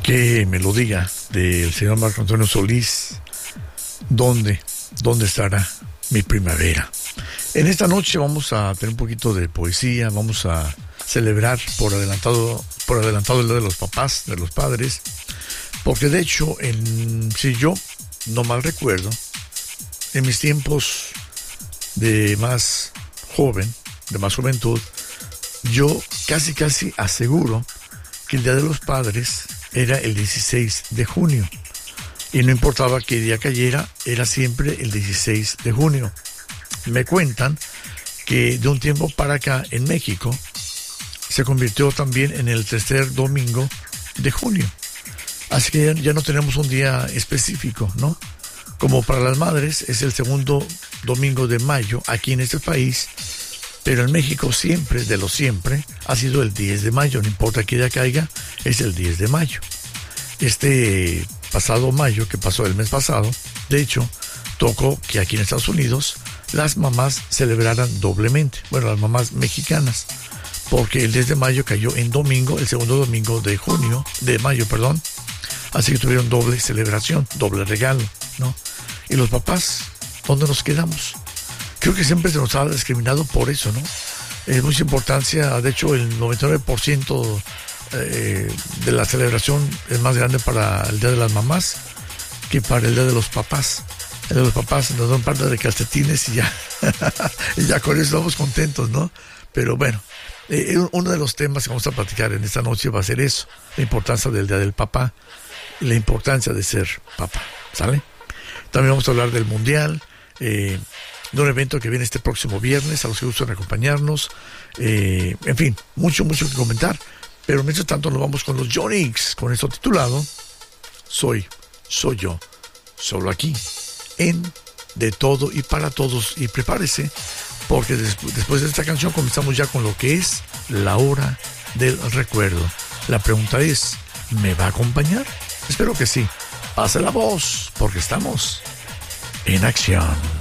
Qué melodía del señor Marco Antonio Solís. ¿Dónde estará mi primavera? En esta noche vamos a tener un poquito de poesía, vamos a celebrar por adelantado el Día de los Papás, de los Padres, porque de hecho, si yo no mal recuerdo, en mis tiempos de más joven, de más juventud, yo casi aseguro que el Día de los Padres era el 16 de junio. Y no importaba qué día cayera, era siempre el 16 de junio. Me cuentan que de un tiempo para acá en México se convirtió también en el tercer domingo de junio. Así que ya no tenemos un día específico, ¿no? Como para las madres es el segundo domingo de mayo aquí en este país, pero en México siempre, de lo siempre, ha sido el 10 de mayo, no importa qué día caiga, es el 10 de mayo. Este pasado mayo, que pasó el mes pasado, de hecho, tocó que aquí en Estados Unidos las mamás celebraran doblemente, bueno, las mamás mexicanas, porque el 10 de mayo cayó en domingo, el segundo domingo de mayo, así que tuvieron doble celebración, doble regalo, ¿no? Y los papás, ¿dónde nos quedamos? Creo que siempre se nos ha discriminado por eso, ¿no? Es mucha importancia, de hecho el 99% de la celebración es más grande para el Día de las Mamás que para el Día de los Papás. El Día de los Papás nos dan un par de calcetines y ya, y ya con eso estamos contentos, ¿no? Pero bueno, uno de los temas que vamos a platicar en esta noche va a ser eso, la importancia del Día del Papá y la importancia de ser papá, ¿sale? También vamos a hablar del Mundial, de un evento que viene este próximo viernes, a los que gustan acompañarnos, en fin, mucho que comentar, pero mientras tanto nos vamos con los Yonix, con esto titulado Soy yo, solo aquí, en De Todo y Para Todos, y prepárese, porque después de esta canción comenzamos ya con lo que es la hora del recuerdo. La pregunta es, ¿me va a acompañar? Espero que sí. Pase la voz, porque estamos en acción.